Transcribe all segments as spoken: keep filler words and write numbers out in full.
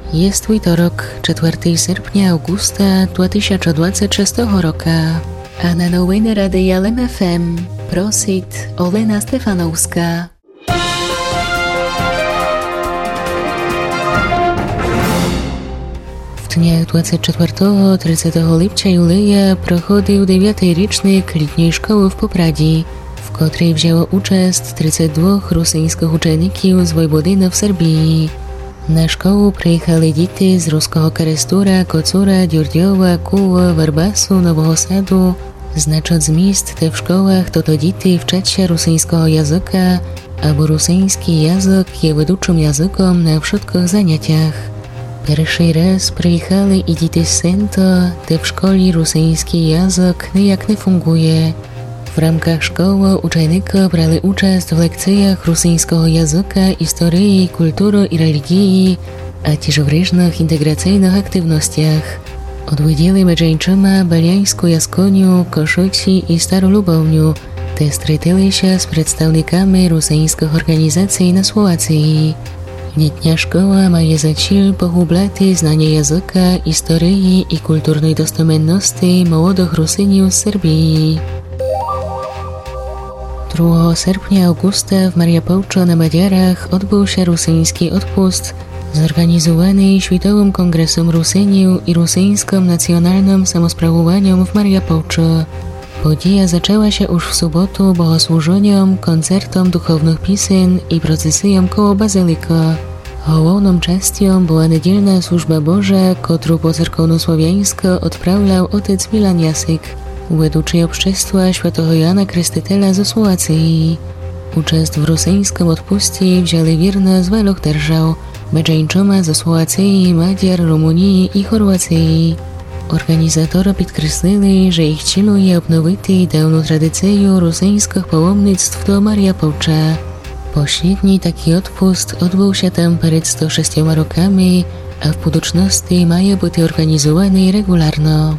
Jest wtorok, czwartego sierpnia Augusta dwa tysiące dwudziestego szóstego roku, a na nowiny Radia L M F M prosit Olena Stefanowska. W dniach dwudziestego czwartego do trzydziestego lipca Juleja prochodził dziewiąty rocznik letniej szkoły w Popradzi, w której wzięło udział trzydzieści dwóch rosyjskich uczenników z Wojwodina w Serbii. Na szkołę przyjechali dzieci z ruskiego Karestura, Kocura, Dziurdiowa, Kuła, Warbasu, Nowego Sadu. Znacząc z miejsc te w szkołach to to dzieci wczać się rosyjskiego języka, albo rosyjski język jest wedługim językiem na wszystkich zajęciach. Pierwszy raz przyjechali i dzieci z Sento, te w szkole rosyjski język nijak nie funguje. W ramkach szkoły uczennicy brali udział w lekcjach rosyjskiego języka, historii, kultury i religii, a też w różnych integracyjnych aktywnościach. Odwiedzili Medżeńczyma, Beliańską jaskoniu, Koszuci i Starą Lubowniu, te stretili się z przedstawnikami rosyjskich organizacji na Słowacji. Letnia szkoła ma za cel pogłębiać znanie języka, historii i kulturnej dostępności młodych Rosynów z Serbii. drugiego sierpnia Augusta w Mariupolcu na Madziarach odbył się rosyjski odpust zorganizowany Światowym Kongresem Rosynów i Rosyjskim Nacjonalnym Samosprawowaniem w Mariupolcu. Podія zaczęła się już w sobotę bogosłużeniem, koncertom duchownych pieśń i procesją koło Bazylika. Główną częścią była niedzielna służba Boża, którą po cerkowno-słowiańsku odprawiał otec Milan Jasyk, według obszczestwa świętego Jana Chrzciciela ze Słowacji. Udział w rosyjskim odpuście wzięli wierni z wielu держав, Medżeńczyma ze Słowacji, Madziar, Rumunii i Chorwacji. Organizatorzy podkreślili, że ich celem jest obnowić dawną tradycję rosyjskich pałomnictw do Mariupolcza. Pośredni taki odpust odbył się tam przed sto sześcioma rokami, a w budućności ma być organizowany regularno.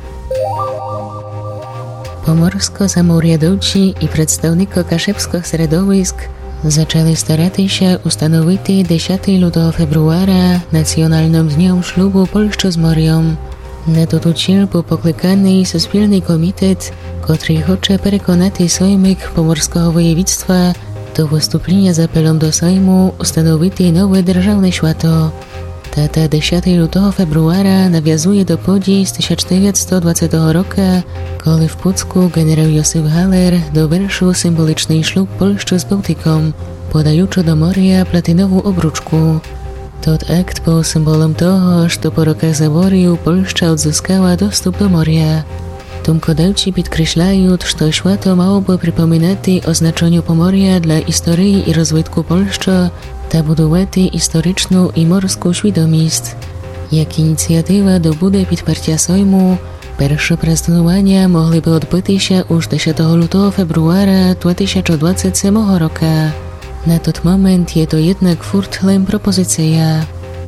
Pomorsko-samorядowcy i przedstawnicy kaszebskich środowisk zaczęli starać się ustanowić dziesiątego lutego februara Nacjonalnym Dniem Ślubu Polszczy z Morią. Na to cel był poklykany Wspólny Komitet, który chce przekonać Sejmik Pomorskiego Województwa do wystąpienia z apelem do Sejmu ustanowić nowe державne święto. Data dziesiątego lutego februara nawiązuje do podii z tysiąc dziewięćset dwudziestego roku, kiedy w Pucku generał Józef Haller doвершил symboliczny ślub Polszczy z Bałtyką, podając do morza platynową obruczkę. Tot akt był symbolem toho, że po rokach zaborów Polszcza odzyskała dostęp do morza. Tomkodawcy podkreślają, że święto miałoby przypominać o znaczeniu Pomorza dla historii i rozwoju Polszczy, ta budować historyczną i morską świadomość. Jak inicjatywa do budy podparcia Sejmu, pierwsze prezydowania mogłyby odbyć się już dziesiątego lutego februara dwa tysiące dwudziestego siódmego roku. Na ten moment jest to jednak furtlem propozycja.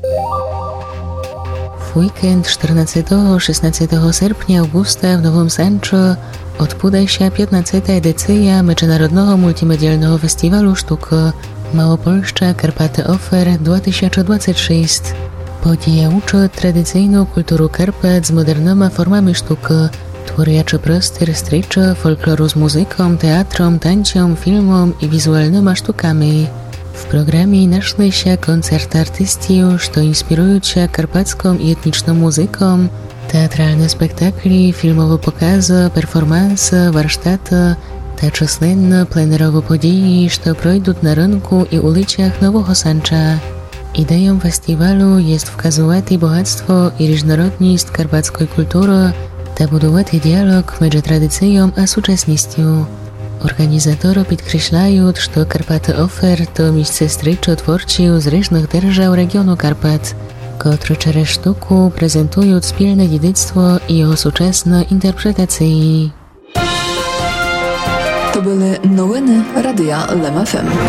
W weekend czternastego do szesnastego sierpnia Augusta w Nowym Sancho odbywa się piętnasta edycja Międzynarodowego Multimedialnego Festiwalu Sztuki Małopolska Karpaty Offer dwa tysiące dwudziesty szósty. Podija uczy tradycyjną kulturę Karpat z modernymi formami sztuki, tworząc prostor stryczy folkloru z muzyką, teatrem, tańcem, filmem i wizualnymi sztukami. W programie naszły się koncerty artystów, co inspirują się karpacką i etniczną muzyką, teatralne spektakli, filmowe pokazy, performanse, warsztaty, te czasne plenerowe podії, co przejdą na rynku i ulicach Nowego Sancha. Ideą festiwalu jest wskazywać bogactwo i różnorodność karpackiej kultury, ta budować dialog między tradycją a współczesnością. Organizatorzy podkreślają, że Karpaty Offer to miejsce stryczy twórców z różnych держав regionu Karpat, które przez sztuku prezentują wspólne dziedzictwo i jego współczesne interpretacje. To były nowiny Radia L M F M.